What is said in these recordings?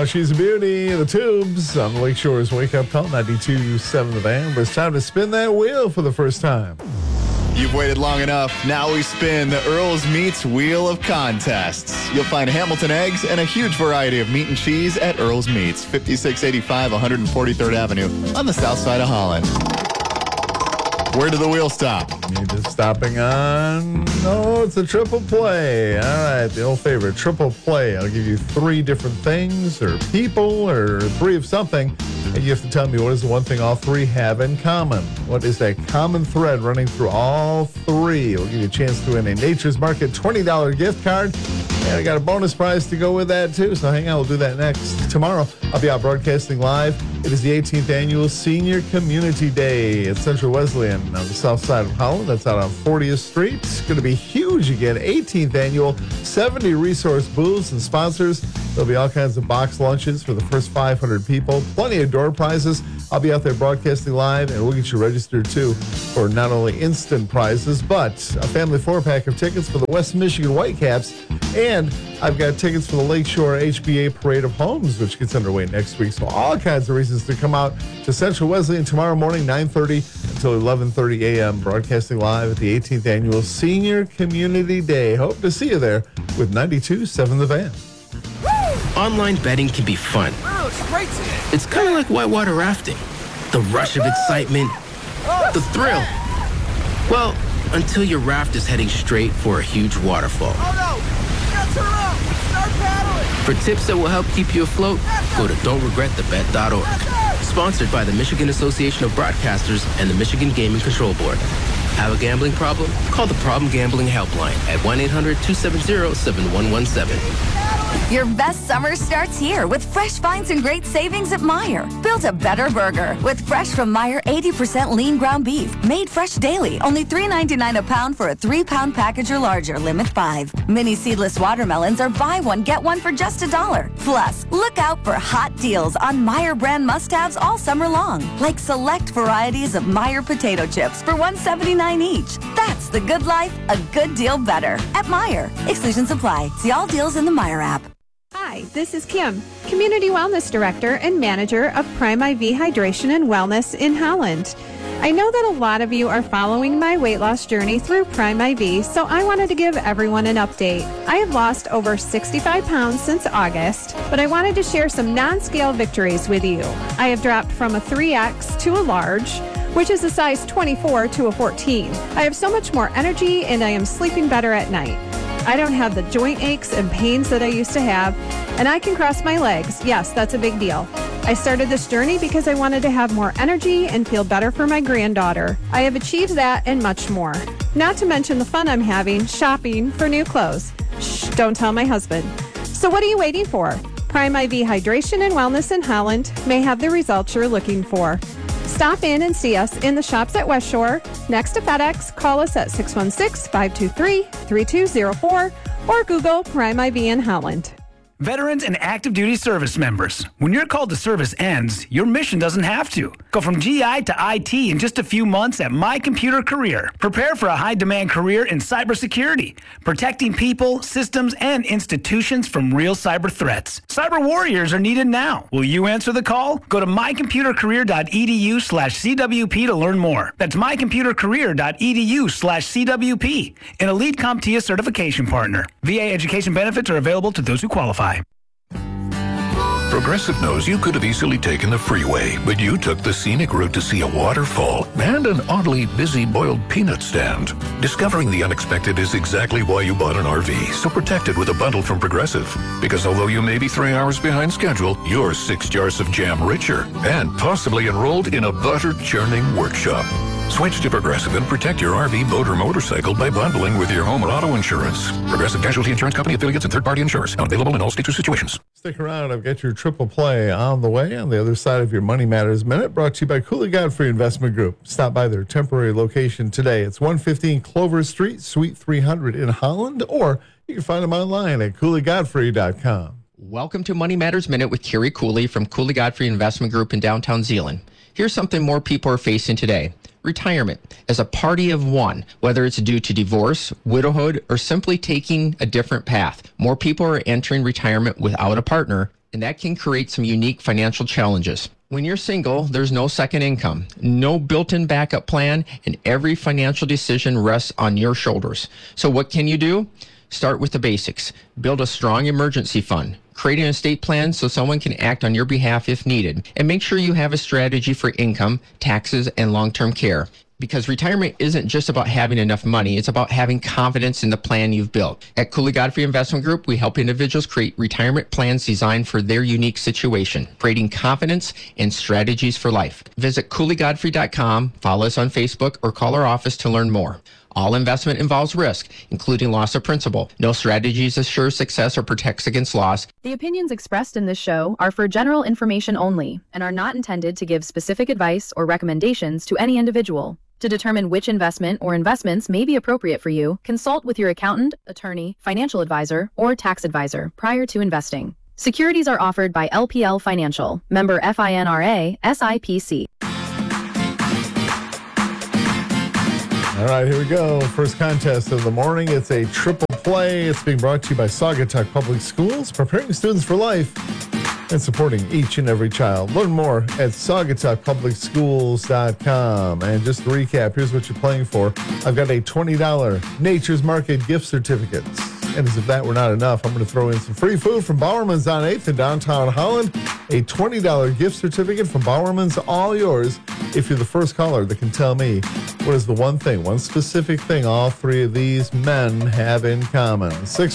she's a beauty. The Tubes on the Lakeshore's Wake Up Call, 92.7 The Van. But it's time to spin that wheel for the first time. You've waited long enough. Now we spin the Earl's Meats Wheel of Contests. You'll find Hamilton eggs and a huge variety of meat and cheese at Earl's Meats, 5685 143rd Avenue on the south side of Holland. Where did the wheel stop? You're just stopping on, it's a triple play. All right, the old favorite, triple play. I'll give you 3 different things or people or 3 of something, and you have to tell me what is the one thing all 3 have in common. What is that common thread running through all 3? We'll give you a chance to win a Nature's Market $20 gift card. And I got a bonus prize to go with that, too. So hang on, we'll do that next. Tomorrow, I'll be out broadcasting live. It is the 18th Annual Senior Community Day at Central Wesleyan on the south side of Holland. That's out on 40th Street. It's going to be huge again. 18th Annual, 70 resource booths and sponsors. There'll be all kinds of box lunches for the first 500 people. Plenty of door prizes. I'll be out there broadcasting live, and we'll get you registered, too, for not only instant prizes, but a family 4-pack of tickets for the West Michigan Whitecaps. And I've got tickets for the Lakeshore HBA Parade of Homes, which gets underway next week. So all kinds of reasons to come out to Central Wesleyan tomorrow morning, 9:30 until 11:30 a.m., broadcasting live at the 18th Annual Senior Community Day. Hope to see you there with 92.7 The Van. Online betting can be fun. Oh, it's great today. It's kind of like whitewater rafting. The rush of excitement, the thrill. Well, until your raft is heading straight for a huge waterfall. Oh no, you gotta turn around. Start paddling. For tips that will help keep you afloat, go to don'tregretthebet.org. Sponsored by the Michigan Association of Broadcasters and the Michigan Gaming Control Board. Have a gambling problem? Call the Problem Gambling Helpline at 1-800-270-7117. Your best summer starts here with fresh finds and great savings at Meijer. Build a better burger with fresh from Meijer 80% lean ground beef. Made fresh daily. Only $3.99 a pound for a 3-pound package or larger. Limit 5. Mini seedless watermelons are buy one, get one for just $1. Plus, look out for hot deals on Meijer brand must-haves all summer long. Like select varieties of Meijer potato chips for $1.79 each. That's the good life, a good deal better. At Meijer. Exclusions apply. See all deals in the Meijer app. Hi, this is Kim, Community Wellness Director and Manager of Prime IV Hydration and Wellness in Holland. I know that a lot of you are following my weight loss journey through Prime IV, so I wanted to give everyone an update. I have lost over 65 pounds since August, but I wanted to share some non-scale victories with you. I have dropped from a 3X to a large, which is a size 24 to a 14. I have so much more energy and I am sleeping better at night. I don't have the joint aches and pains that I used to have, and I can cross my legs. Yes, that's a big deal. I started this journey because I wanted to have more energy and feel better for my granddaughter. I have achieved that and much more. Not to mention the fun I'm having shopping for new clothes. Shh, don't tell my husband. So what are you waiting for? Prime IV Hydration and Wellness in Holland may have the results you're looking for. Stop in and see us in the shops at West Shore, next to FedEx. Call us at 616-523-3204 or Google Prime IV in Holland. Veterans and active duty service members, when your call to service ends, your mission doesn't have to. Go from GI to IT in just a few months at My Computer Career. Prepare for a high-demand career in cybersecurity, protecting people, systems, and institutions from real cyber threats. Cyber warriors are needed now. Will you answer the call? Go to mycomputercareer.edu/CWP to learn more. That's mycomputercareer.edu/CWP, an elite CompTIA certification partner. VA education benefits are available to those who qualify. Progressive knows you could have easily taken the freeway, but you took the scenic route to see a waterfall and an oddly busy boiled peanut stand. Discovering the unexpected is exactly why you bought an RV, so protect it with a bundle from Progressive. Because although you may be 3 hours behind schedule, you're 6 jars of jam richer and possibly enrolled in a butter-churning workshop. Switch to Progressive and protect your RV, boat, or motorcycle by bundling with your home or auto insurance. Progressive Casualty Insurance Company, affiliates, and third-party insurers. Not available in all states or situations. Stick around. I've got your triple play on the way on the other side of your Money Matters Minute, brought to you by Cooley Godfrey Investment Group. Stop by their temporary location today. It's 115 Clover Street, Suite 300 in Holland, or you can find them online at CooleyGodfrey.com. Welcome to Money Matters Minute with Kerry Cooley from Cooley Godfrey Investment Group in downtown Zeeland. Here's something more people are facing today. Retirement as a party of one, whether it's due to divorce, widowhood, or simply taking a different path. More people are entering retirement without a partner and that can create some unique financial challenges. When you're single, there's no second income, no built-in backup plan, and every financial decision rests on your shoulders. So what can you do? Start with the basics. Build a strong emergency fund. Create an estate plan so someone can act on your behalf if needed. And make sure you have a strategy for income, taxes, and long-term care. Because retirement isn't just about having enough money, it's about having confidence in the plan you've built. At Cooley Godfrey Investment Group, we help individuals create retirement plans designed for their unique situation, creating confidence and strategies for life. Visit CooleyGodfrey.com, follow us on Facebook, or call our office to learn more. All investment involves risk, including loss of principal. No strategies assure success or protects against loss. The opinions expressed in this show are for general information only and are not intended to give specific advice or recommendations to any individual. To determine which investment or investments may be appropriate for you, consult with your accountant, attorney, financial advisor, or tax advisor prior to investing. Securities are offered by LPL Financial, member FINRA, SIPC. All right, here we go. First contest of the morning. It's a triple play. It's being brought to you by Saugatuck Public Schools, preparing students for life and supporting each and every child. Learn more at SaugatuckPublicSchools.com. And just to recap, here's what you're playing for. I've got a $20 Nature's Market gift certificate. And as if that were not enough, I'm going to throw in some free food from Bowerman's on 8th in downtown Holland. A $20 gift certificate from Bowerman's, all yours, if you're the first caller that can tell me what is the one thing, one specific thing all three of these men have in common.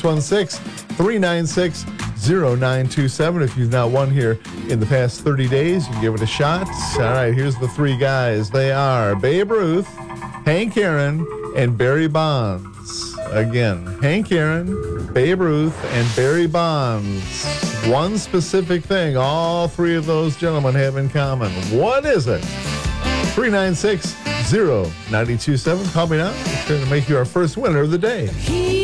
616-396-0927. If you've not won here in the past 30 days, you can give it a shot. All right, here's the three guys. They are Babe Ruth, Hank Aaron, and Barry Bonds. Again, Hank Aaron, Babe Ruth, and Barry Bonds. One specific thing all three of those gentlemen have in common. What is it? 396-0927. Call me now. It's going to make you our first winner of the day.